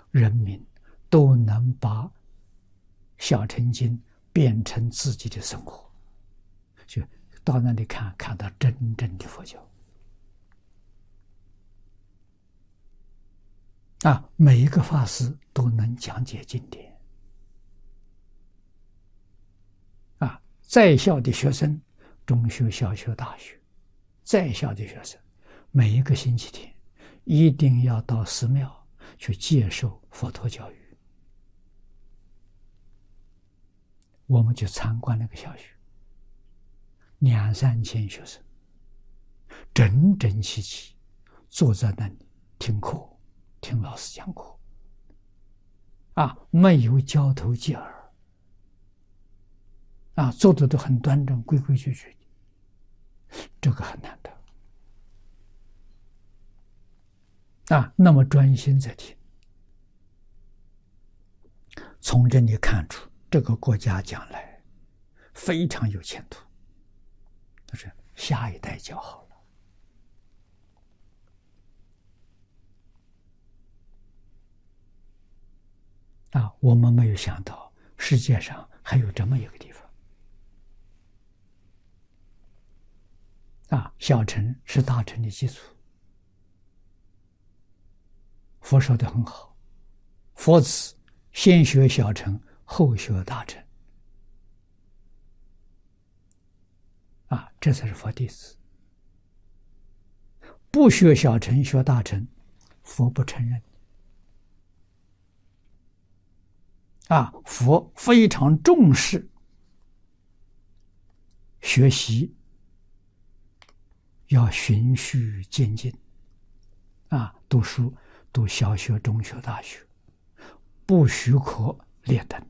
人民都能把小乘经变成自己的生活，就到那里看，看到真正的佛教。每一个法师都能讲解经典。在校的学生，中学、小学、大学，在校的学生，每一个星期天一定要到寺庙去接受佛陀教育。我们去参观那个小学，2、3千学生，整整齐齐坐在那里听课，听老师讲课，没有交头接耳，做的都很端正，规规矩矩的，这个很难得。那么专心在听，从这里看出这个国家将来非常有前途，就是下一代教好了。我们没有想到世界上还有这么一个地方。小乘是大乘的基础。佛说得很好，佛子先学小乘，后学大乘。这才是佛弟子。不学小乘，学大乘，佛不承认。佛非常重视学习，要循序渐进。读书，读小学、中学、大学，不许可劣等。